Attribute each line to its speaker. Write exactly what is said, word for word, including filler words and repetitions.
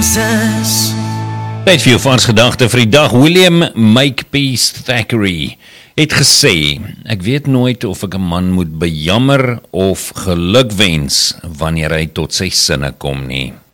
Speaker 1: Jesus.
Speaker 2: Tyd vir jou vars gedagte vir die dag. William Makepeace Thackeray het gesê, ek weet nooit of ek 'n man moet bejammer of gelukwens wanneer hy tot sy sinne kom nie.